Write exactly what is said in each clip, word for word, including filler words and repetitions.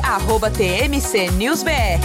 arroba T M C News B R.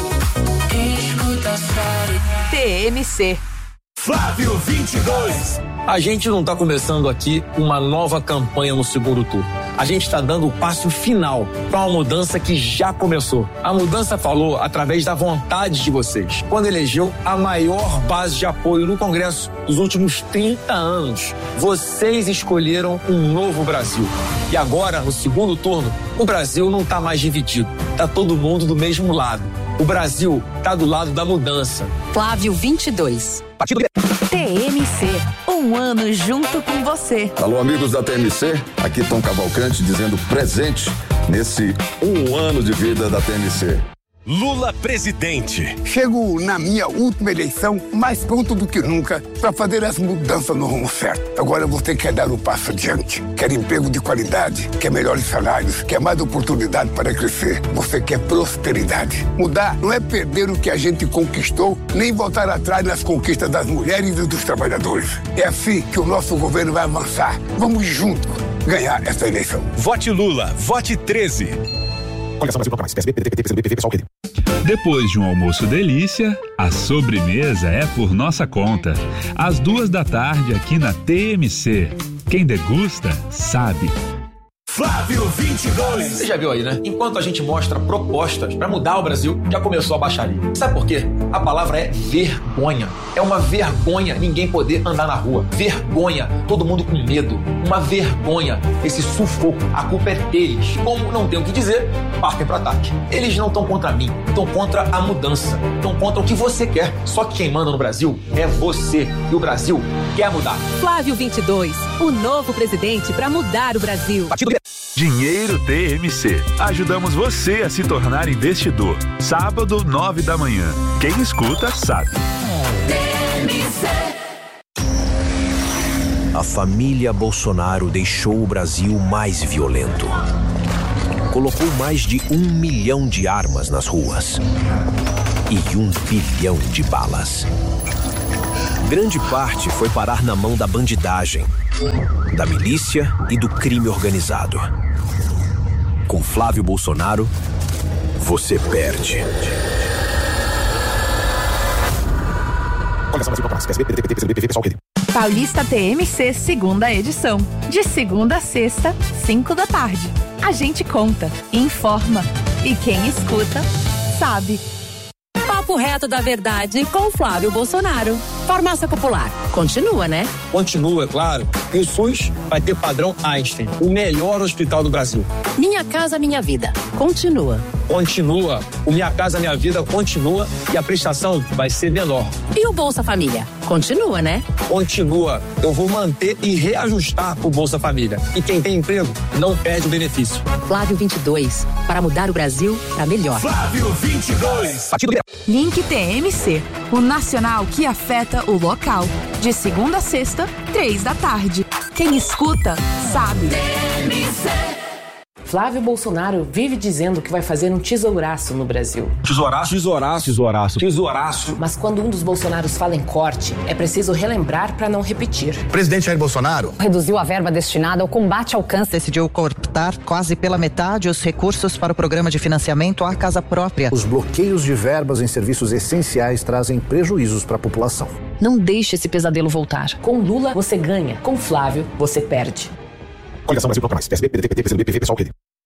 T M C. Flávio vinte e dois. A gente não está começando aqui uma nova campanha no segundo turno. A gente está dando o passo final para uma mudança que já começou. A mudança falou através da vontade de vocês, quando elegeu a maior base de apoio no Congresso dos últimos trinta anos. Vocês escolheram um novo Brasil. E agora, no segundo turno, o Brasil não está mais dividido. Está todo mundo do mesmo lado. O Brasil está do lado da mudança. Flávio vinte e dois. Partido T M C, um ano junto com você. Alô, amigos da T M C, aqui Tom Cavalcante dizendo presente nesse um ano de vida da T M C. Lula presidente. Chego na minha última eleição mais pronto do que nunca para fazer as mudanças no rumo certo. Agora você quer dar um passo adiante, quer emprego de qualidade, quer melhores salários, quer mais oportunidade para crescer. Você quer prosperidade. Mudar não é perder o que a gente conquistou, nem voltar atrás nas conquistas das mulheres e dos trabalhadores. É assim que o nosso governo vai avançar. Vamos juntos ganhar essa eleição. Vote Lula, vote treze. Depois de um almoço delícia, a sobremesa é por nossa conta. Às duas da tarde aqui na T M C. Quem degusta, sabe. Flávio vinte e dois. Você já viu aí, né? Enquanto a gente mostra propostas para mudar o Brasil, já começou a baixaria. Sabe por quê? A palavra é vergonha. É uma vergonha ninguém poder andar na rua. Vergonha. Todo mundo com medo. Uma vergonha. Esse sufoco. A culpa é deles. Como não tem o que dizer, partem para ataque. Eles não estão contra mim. Estão contra a mudança. Estão contra o que você quer. Só que quem manda no Brasil é você. E o Brasil quer mudar. Flávio vinte e dois. O novo presidente para mudar o Brasil. Partido Dinheiro T M C. Ajudamos você a se tornar investidor. Sábado, nove da manhã. Quem escuta, sabe. T M C. A família Bolsonaro deixou o Brasil mais violento. Colocou mais de um milhão de armas nas ruas. E um bilhão de balas. Grande parte foi parar na mão da bandidagem, da milícia e do crime organizado. Com Flávio Bolsonaro, você perde. Paulista T M C, segunda edição. De segunda a sexta, cinco da tarde. A gente conta, informa. E quem escuta, sabe. Papo reto da verdade com Flávio Bolsonaro. Farmácia Popular. Continua, né? Continua, claro. E o SUS vai ter padrão Einstein, o melhor hospital do Brasil. Minha Casa Minha Vida. Continua. Continua. O Minha Casa Minha Vida continua e a prestação vai ser menor. E o Bolsa Família? Continua, né? Continua. Eu vou manter e reajustar o Bolsa Família. E quem tem emprego não perde o benefício. Flávio vinte e dois. Para mudar o Brasil para melhor. Flávio vinte e dois. Partido Link T M C. O nacional que afeta o local. De segunda a sexta, três da tarde. Quem escuta, sabe. T M C. Flávio Bolsonaro vive dizendo que vai fazer um tesouraço no Brasil. Tesouraço? Tesouraço. Tesouraço. Tesouraço. Mas quando um dos Bolsonaros fala em corte, é preciso relembrar para não repetir. O presidente Jair Bolsonaro reduziu a verba destinada ao combate ao câncer. Decidiu cortar quase pela metade os recursos para o programa de financiamento à casa própria. Os bloqueios de verbas em serviços essenciais trazem prejuízos para a população. Não deixe esse pesadelo voltar. Com Lula, você ganha. Com Flávio, você perde. Coligação Brasil Proclamais. P S B, P D T, P C M B, P V, pessoal, P D.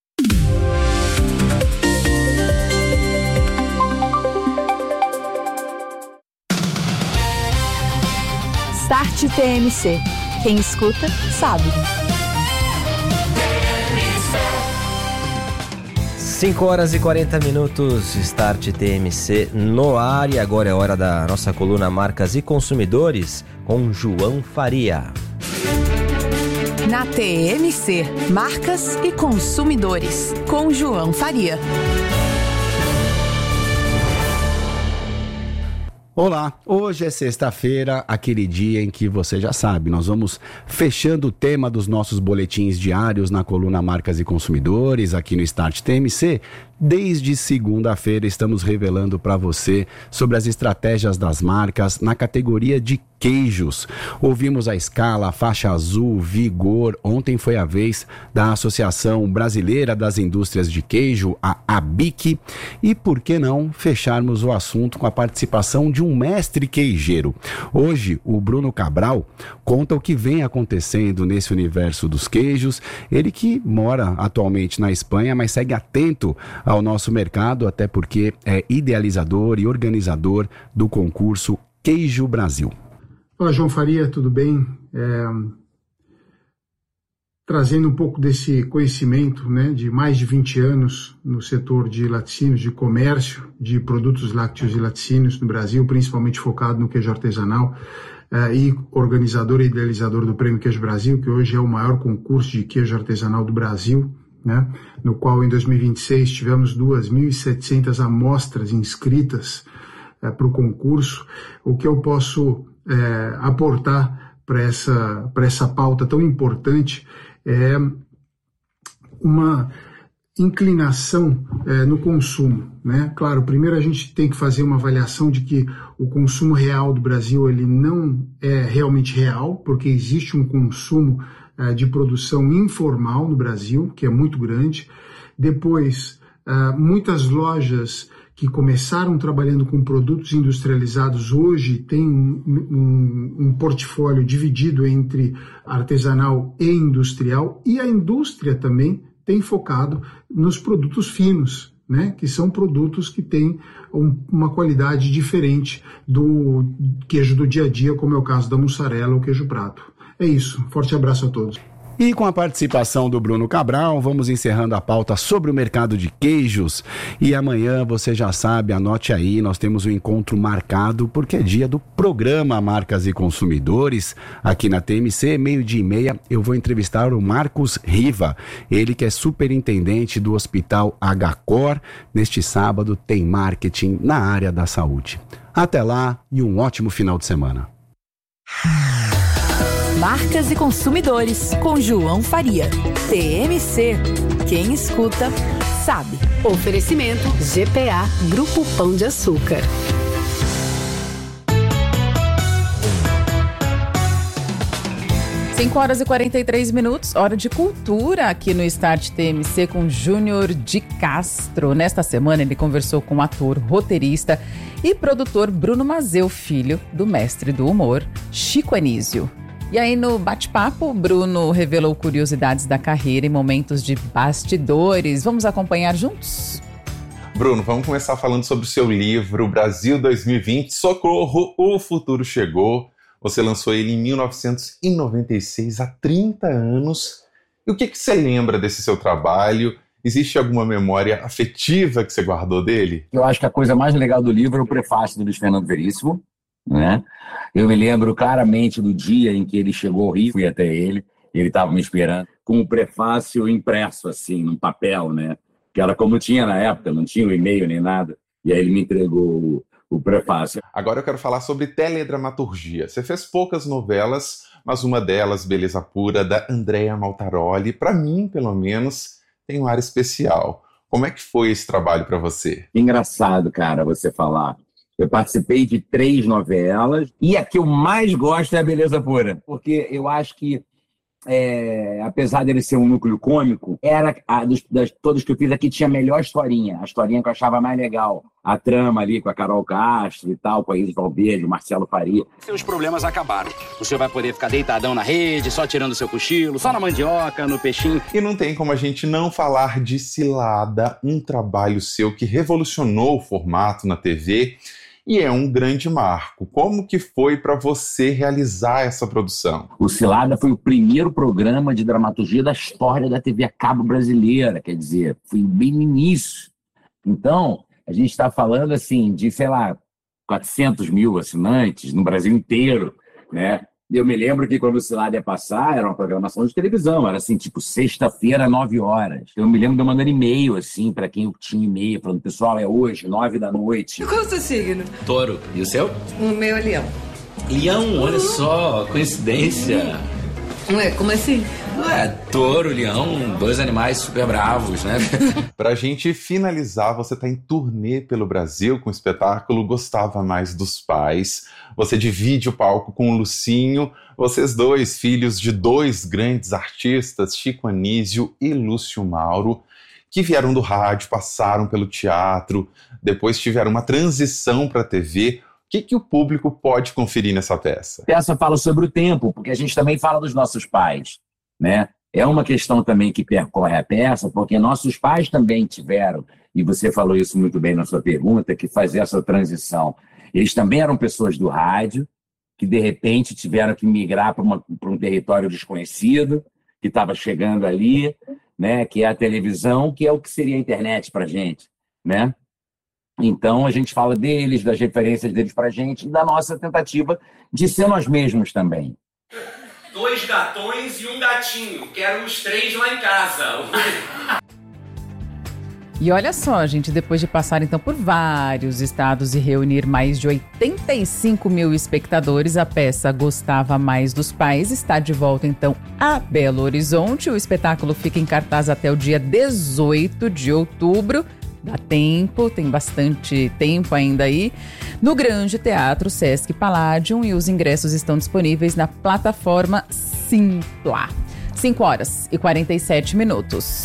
Start T M C. Quem escuta, sabe. cinco horas e quarenta minutos, Start T M C no ar. E agora é hora da nossa coluna Marcas e Consumidores com João Faria. Na T M C, Marcas e Consumidores, com João Faria. Olá, hoje é sexta-feira, aquele dia em que você já sabe, nós vamos fechando o tema dos nossos boletins diários na coluna Marcas e Consumidores, aqui no Start T M C, Desde segunda-feira estamos revelando para você sobre as estratégias das marcas na categoria de queijos. Ouvimos a Scala, a Faixa Azul, Vigor. Ontem foi a vez da Associação Brasileira das Indústrias de Queijo, a ABIC. E por que não fecharmos o assunto com a participação de um mestre queijeiro? Hoje, o Bruno Cabral conta o que vem acontecendo nesse universo dos queijos. Ele que mora atualmente na Espanha, mas segue atento ao nosso mercado, até porque é idealizador e organizador do concurso Queijo Brasil. Olá, João Faria, tudo bem? É, trazendo um pouco desse conhecimento, né, de mais de vinte anos no setor de laticínios, de comércio de produtos lácteos e laticínios no Brasil, principalmente focado no queijo artesanal, é, e organizador e idealizador do Prêmio Queijo Brasil, que hoje é o maior concurso de queijo artesanal do Brasil, né, no qual em dois mil e vinte e seis tivemos duas mil e setecentas amostras inscritas é, para o concurso. O que eu posso É, aportar para essa, para essa pauta tão importante é uma inclinação é, no consumo, né? Claro, primeiro a gente tem que fazer uma avaliação de que o consumo real do Brasil ele não é realmente real, porque existe um consumo é, de produção informal no Brasil, que é muito grande. Depois, é, muitas lojas que começaram trabalhando com produtos industrializados, hoje tem um, um, um portfólio dividido entre artesanal e industrial, e a indústria também tem focado nos produtos finos, né, que são produtos que têm um, uma qualidade diferente do queijo do dia a dia, como é o caso da mussarela ou queijo prato. É isso, forte abraço a todos. E com a participação do Bruno Cabral, vamos encerrando a pauta sobre o mercado de queijos. E amanhã, você já sabe, anote aí, nós temos um encontro marcado, porque é dia do programa Marcas e Consumidores. Aqui na T M C, meio-dia e meia, eu vou entrevistar o Marcos Riva, ele que é superintendente do Hospital H-Cor. Neste sábado tem marketing na área da saúde. Até lá e um ótimo final de semana. Marcas e Consumidores, com João Faria. T M C. Quem escuta, sabe. Oferecimento G P A, Grupo Pão de Açúcar. cinco horas e quarenta e três minutos, hora de cultura aqui no Start T M C com Júnior de Castro. Nesta semana ele conversou com o ator, roteirista e produtor Bruno Mazzeo, filho do mestre do humor, Chico Anísio. E aí no bate-papo, Bruno revelou curiosidades da carreira e momentos de bastidores. Vamos acompanhar juntos? Bruno, vamos começar falando sobre o seu livro Brasil dois mil e vinte, Socorro, o futuro chegou. Você lançou ele em mil novecentos e noventa e seis, há trinta anos. E o que, que você lembra desse seu trabalho? Existe alguma memória afetiva que você guardou dele? Eu acho que a coisa mais legal do livro é o prefácio do Luiz Fernando Veríssimo, né? Eu me lembro claramente do dia em que ele chegou ao Rio, fui até ele, ele estava me esperando, com o prefácio impresso, assim, num papel, né? Que era como tinha na época, não tinha o e-mail nem nada. E aí ele me entregou o, o prefácio. Agora eu quero falar sobre teledramaturgia. Você fez poucas novelas, mas uma delas, Beleza Pura, da Andréa Maltaroli, para mim, pelo menos, tem um ar especial. Como é que foi esse trabalho para você? Engraçado, cara, você falar. Eu participei de três novelas e a que eu mais gosto é a Beleza Pura, porque eu acho que, é, apesar dele ser um núcleo cômico, era a dos, das todas que eu fiz aqui tinha a melhor historinha, a historinha que eu achava mais legal. A trama ali com a Carol Castro e tal, com a Isis Valverde, o Marcelo Faria. Seus problemas acabaram. O senhor vai poder ficar deitadão na rede, só tirando seu cochilo, só na mandioca, no peixinho. E não tem como a gente não falar de Cilada, um trabalho seu que revolucionou o formato na T V. E é um grande marco. Como que foi para você realizar essa produção? O Cilada foi o primeiro programa de dramaturgia da história da T V a cabo brasileira, quer dizer, foi bem no início. Então, a gente está falando assim de, sei lá, quatrocentos mil assinantes no Brasil inteiro, né? Eu me lembro que quando o Cilada ia passar, era uma programação de televisão, era assim, tipo, sexta-feira, nove horas. Eu me lembro de eu mandando e-mail, assim, para quem eu tinha e-mail, falando, pessoal, é hoje, nove da noite. Qual é o seu signo? Touro. E o seu? O meu é leão. Leão, olha só, coincidência. Ué, como assim? É, touro, leão, dois animais super bravos, né? Pra gente finalizar, você tá em turnê pelo Brasil com o espetáculo Gostava Mais dos Pais. Você divide o palco com o Lucinho, vocês dois, filhos de dois grandes artistas, Chico Anísio e Lúcio Mauro, que vieram do rádio, passaram pelo teatro, depois tiveram uma transição para a T V. O que, que o público pode conferir nessa peça? A peça fala sobre o tempo, porque a gente também fala dos nossos pais, né? É uma questão também que percorre a peça, porque nossos pais também tiveram, e você falou isso muito bem na sua pergunta, que fazer essa transição. Eles também eram pessoas do rádio, que de repente tiveram que migrar para um território desconhecido, que estava chegando ali, né? Que é a televisão, que é o que seria a internet para a gente, né? Então, a gente fala deles, das referências deles pra gente e da nossa tentativa de ser nós mesmos também. Dois gatões e um gatinho. Quero os três lá em casa. E olha só, gente, depois de passar então por vários estados e reunir mais de oitenta e cinco mil espectadores, a peça Gostava Mais dos Pais está de volta então a Belo Horizonte. O espetáculo fica em cartaz até o dia dezoito de outubro. Dá tempo, tem bastante tempo ainda aí, no Grande Teatro Sesc Palladium, e os ingressos estão disponíveis na plataforma Simpla. cinco horas e quarenta e sete minutos.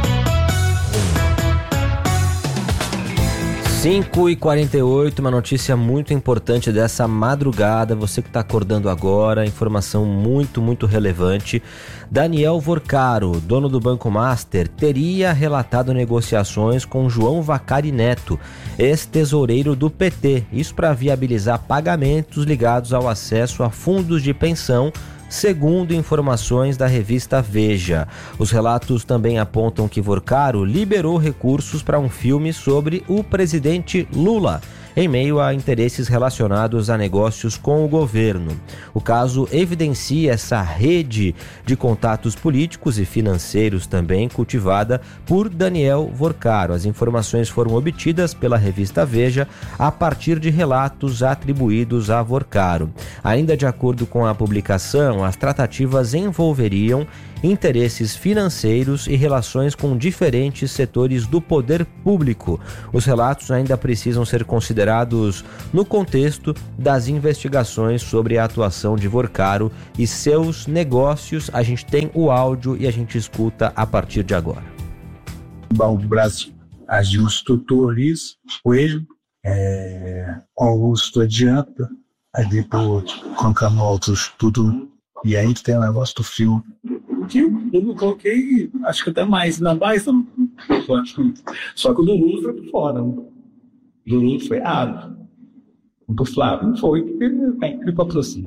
cinco e quarenta e oito, uma notícia muito importante dessa madrugada. Você que está acordando agora, informação muito, muito relevante. Daniel Vorcaro, dono do Banco Master, teria relatado negociações com João Vacari Neto, ex-tesoureiro do P T. Isso para viabilizar pagamentos ligados ao acesso a fundos de pensão, segundo informações da revista Veja. Os relatos também apontam que Vorcaro liberou recursos para um filme sobre o presidente Lula, em meio a interesses relacionados a negócios com o governo. O caso evidencia essa rede de contatos políticos e financeiros também cultivada por Daniel Vorcaro. As informações foram obtidas pela revista Veja a partir de relatos atribuídos a Vorcaro. Ainda de acordo com a publicação, as tratativas envolveriam interesses financeiros e relações com diferentes setores do poder público. Os relatos ainda precisam ser considerados no contexto das investigações sobre a atuação de Vorcaro e seus negócios. A gente tem o áudio e a gente escuta a partir de agora. O Banco do Brasil agiu estruturou isso, Coelho, é, Augusto adianta, aí depois colocamos outros tudo, e aí tem o negócio do filme. Que eu coloquei, acho que até mais, na base, só que o do Lula foi por fora. O do Lula foi errado. O do Flávio não foi, porque ele patrocina.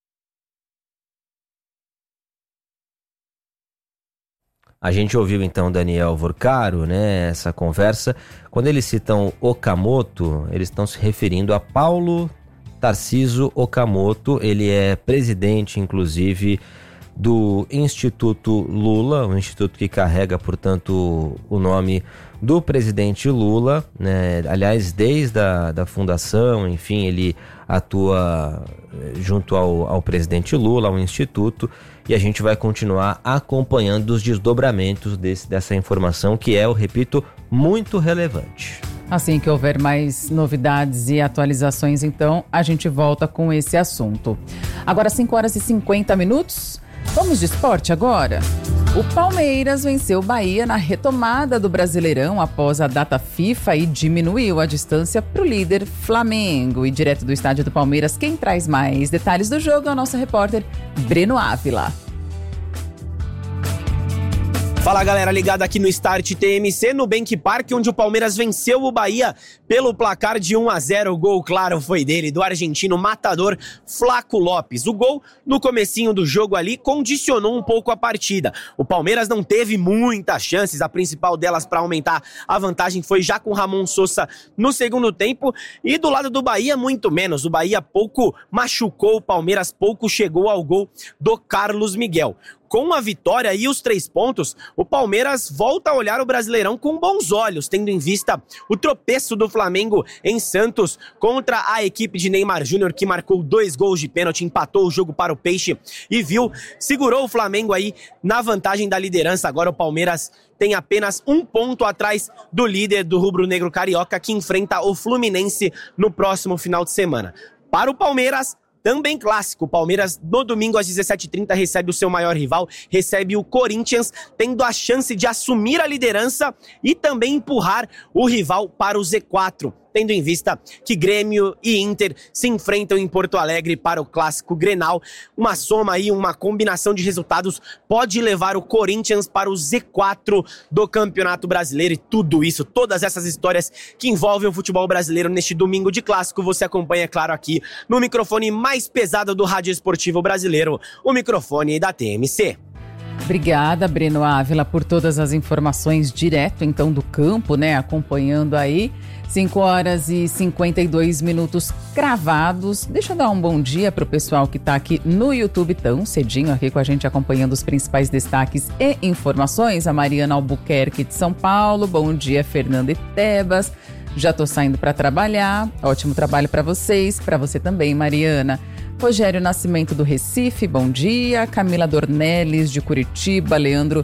A gente ouviu então Daniel Vorcaro, né, essa conversa. Quando eles citam Okamoto, eles estão se referindo a Paulo Tarcísio Okamoto. Ele é presidente, inclusive, do Instituto Lula, um instituto que carrega, portanto, o nome do presidente Lula, né? Aliás, desde a da fundação, enfim, ele atua junto ao, ao presidente Lula, ao instituto, e a gente vai continuar acompanhando os desdobramentos desse, dessa informação, que é, eu repito, muito relevante. Assim que houver mais novidades e atualizações, então, a gente volta com esse assunto. Agora, cinco horas e cinquenta minutos. Vamos de esporte agora? O Palmeiras venceu o Bahia na retomada do Brasileirão após a data FIFA e diminuiu a distância para o líder Flamengo. E direto do estádio do Palmeiras, quem traz mais detalhes do jogo é o nosso repórter Breno Ávila. Fala galera, ligado aqui no Start T M C, no Bank Park, onde o Palmeiras venceu o Bahia pelo placar de um a zero. O gol, claro, foi dele, do argentino matador Flaco Lopes. O gol, no comecinho do jogo ali, condicionou um pouco a partida. O Palmeiras não teve muitas chances, a principal delas para aumentar a vantagem foi já com Ramon Sosa no segundo tempo, e do lado do Bahia, muito menos. O Bahia pouco machucou o Palmeiras, pouco chegou ao gol do Carlos Miguel. Com a vitória e os três pontos, o Palmeiras volta a olhar o Brasileirão com bons olhos, tendo em vista o tropeço do Flamengo em Santos contra a equipe de Neymar Júnior, que marcou dois gols de pênalti, empatou o jogo para o Peixe e viu, segurou o Flamengo aí na vantagem da liderança. Agora o Palmeiras tem apenas um ponto atrás do líder do rubro-negro carioca, que enfrenta o Fluminense no próximo final de semana. Para o Palmeiras, também clássico. O Palmeiras, no domingo às dezessete e trinta, recebe o seu maior rival, recebe o Corinthians, tendo a chance de assumir a liderança e também empurrar o rival para o Z quatro, tendo em vista que Grêmio e Inter se enfrentam em Porto Alegre para o clássico Grenal. Uma soma aí, uma combinação de resultados pode levar o Corinthians para o Z quatro do Campeonato Brasileiro. E tudo isso, todas essas histórias que envolvem o futebol brasileiro neste domingo de clássico, você acompanha, claro, aqui no microfone mais pesado do Rádio Esportivo Brasileiro, o microfone da T M C. Obrigada, Breno Ávila, por todas as informações direto, então, do campo, né? Acompanhando aí. cinco horas e cinquenta e dois minutos cravados. Deixa eu dar um bom dia para o pessoal que está aqui no YouTube tão cedinho, aqui com a gente acompanhando os principais destaques e informações. A Mariana Albuquerque de São Paulo. Bom dia, Fernanda e Tebas. Já tô saindo para trabalhar. Ótimo trabalho para vocês, para você também, Mariana. Rogério Nascimento do Recife, bom dia. Camila Dornelles de Curitiba, Leandro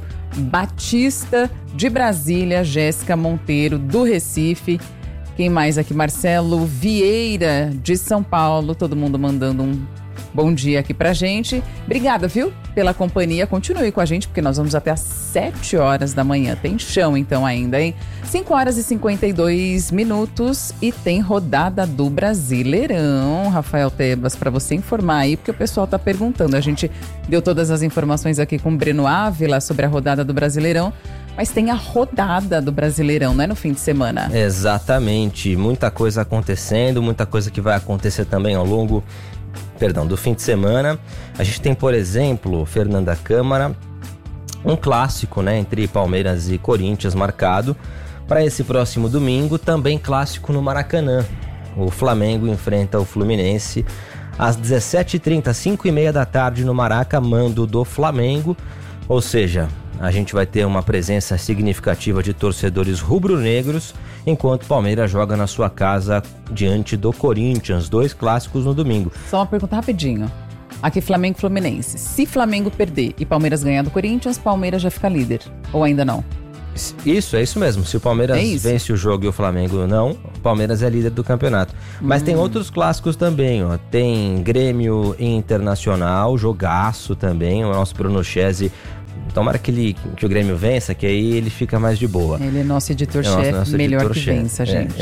Batista de Brasília, Jéssica Monteiro do Recife. Quem mais aqui? Marcelo Vieira de São Paulo, todo mundo mandando um bom dia aqui pra gente. Obrigada, viu, pela companhia. Continue com a gente, porque nós vamos até às sete horas da manhã. Tem chão então ainda, hein? cinco horas e cinquenta e dois minutos e tem rodada do Brasileirão. Rafael Tebas, para você informar aí, porque o pessoal tá perguntando. A gente deu todas as informações aqui com o Breno Ávila sobre a rodada do Brasileirão, mas tem a rodada do Brasileirão, né, no fim de semana. Exatamente, muita coisa acontecendo, muita coisa que vai acontecer também ao longo Perdão, do fim de semana. A gente tem, por exemplo, Fernanda Câmara, um clássico, né, entre Palmeiras e Corinthians marcado para esse próximo domingo, também clássico no Maracanã. O Flamengo enfrenta o Fluminense às dezessete e trinta, cinco e meia da tarde no Maraca, mando do Flamengo, ou seja, a gente vai ter uma presença significativa de torcedores rubro-negros, enquanto o Palmeiras joga na sua casa diante do Corinthians, dois clássicos no domingo. Só uma pergunta rapidinho. Aqui Flamengo e Fluminense. Se Flamengo perder e Palmeiras ganhar do Corinthians, Palmeiras já fica líder. Ou ainda não? Isso, é isso mesmo. Se o Palmeiras é vence o jogo e o Flamengo não, o Palmeiras é líder do campeonato. Mas hum. tem outros clássicos também, ó. Tem Grêmio Internacional, jogaço também. O nosso Bruno Chese, tomara que, ele, que o Grêmio vença, que aí ele fica mais de boa. Ele é nosso editor-chefe, é nosso, nosso melhor editor que chef. vença, gente. É,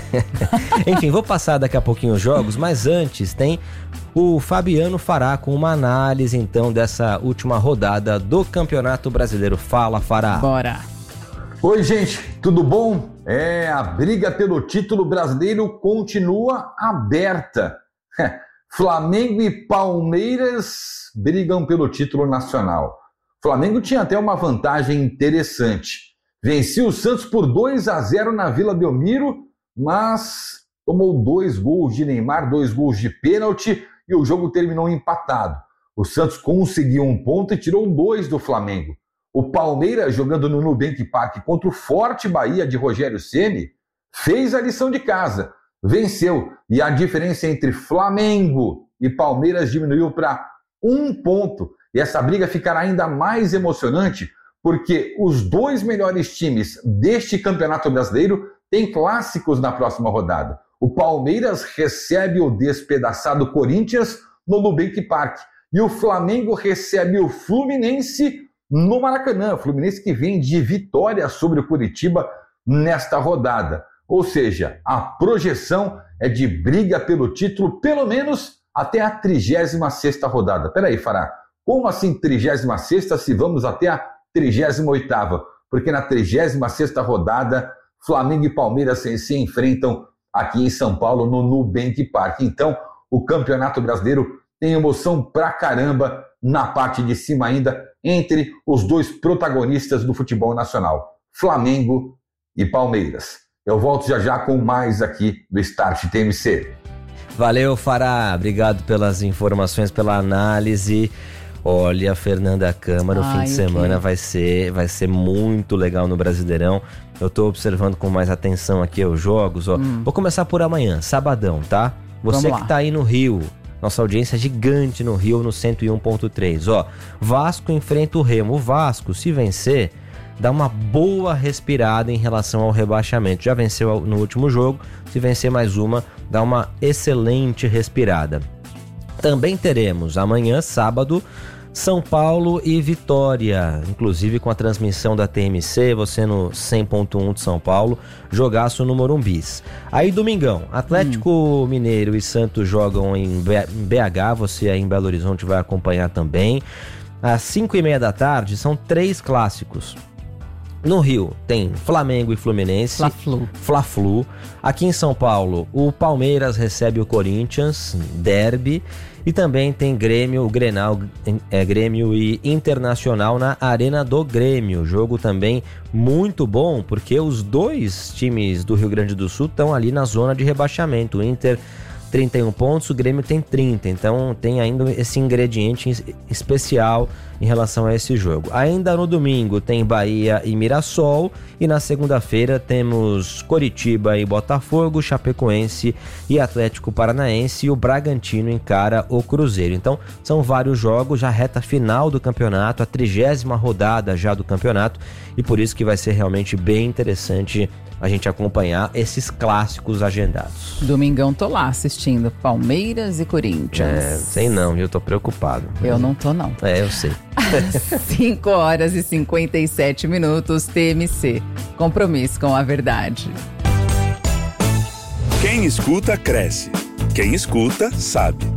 é. Enfim, vou passar daqui a pouquinho os jogos, mas antes tem o Fabiano Fará com uma análise, então, dessa última rodada do Campeonato Brasileiro. Fala, Fará. Bora. Oi, gente, tudo bom? É, a briga pelo título brasileiro continua aberta. Flamengo e Palmeiras brigam pelo título nacional. O Flamengo tinha até uma vantagem interessante. Venceu o Santos por dois a zero na Vila Belmiro, mas tomou dois gols de Neymar, dois gols de pênalti e o jogo terminou empatado. O Santos conseguiu um ponto e tirou dois do Flamengo. O Palmeiras, jogando no Nubank Park contra o forte Bahia de Rogério Ceni, fez a lição de casa, venceu. E a diferença entre Flamengo e Palmeiras diminuiu para um ponto. E essa briga ficará ainda mais emocionante, porque os dois melhores times deste Campeonato Brasileiro têm clássicos na próxima rodada. O Palmeiras recebe o despedaçado Corinthians no Nubank Park. E o Flamengo recebe o Fluminense no Maracanã. O Fluminense que vem de vitória sobre o Curitiba nesta rodada. Ou seja, a projeção é de briga pelo título, pelo menos até a trigésima sexta rodada. Peraí, Fará, como assim trigésima sexta se vamos até a trigésima oitava? Porque na trigésima sexta rodada, Flamengo e Palmeiras se, se enfrentam aqui em São Paulo no Nubank Park. Então, o Campeonato Brasileiro tem emoção pra caramba na parte de cima ainda, entre os dois protagonistas do futebol nacional, Flamengo e Palmeiras. Eu volto já já com mais aqui do Start T M C. Valeu, Fará. Obrigado pelas informações, pela análise. Olha, Fernanda Câmara, o Ai, fim de o semana quê? vai ser, vai ser muito legal no Brasileirão. Eu tô observando com mais atenção aqui os jogos, ó. Hum. Vou começar por amanhã, sabadão, tá? Você Vamos que lá. tá aí no Rio, nossa audiência é gigante no Rio, no cento e um ponto três, ó. Vasco enfrenta o Remo. O Vasco, se vencer, dá uma boa respirada em relação ao rebaixamento. Já venceu no último jogo, se vencer mais uma, dá uma excelente respirada. Também teremos amanhã, sábado, São Paulo e Vitória, inclusive com a transmissão da T M C, você no cem ponto um de São Paulo, jogaço no Morumbis. Aí domingão, Atlético hum. Mineiro e Santos jogam em B H, você aí em Belo Horizonte vai acompanhar também. Às cinco e meia da tarde são três clássicos. No Rio tem Flamengo e Fluminense. Fla-Flu. Fla-Flu. Aqui em São Paulo, o Palmeiras recebe o Corinthians, derby. E também tem Grêmio, o Grenal, é, Grêmio e Internacional na Arena do Grêmio. Jogo também muito bom, porque os dois times do Rio Grande do Sul estão ali na zona de rebaixamento. O Inter trinta e um pontos, o Grêmio tem trinta, então tem ainda esse ingrediente especial em relação a esse jogo. Ainda no domingo tem Bahia e Mirassol, e na segunda-feira temos Coritiba e Botafogo, Chapecoense e Atlético Paranaense, e o Bragantino encara o Cruzeiro. Então são vários jogos, já reta final do campeonato, a trigésima rodada já do campeonato, e por isso que vai ser realmente bem interessante a gente acompanhar esses clássicos agendados. Domingão tô lá assistindo Palmeiras e Corinthians. É, sei não, eu tô preocupado. Eu não tô não. É, eu sei. cinco horas e cinquenta e sete minutos, T M C. Compromisso com a verdade. Quem escuta, cresce. Quem escuta, sabe.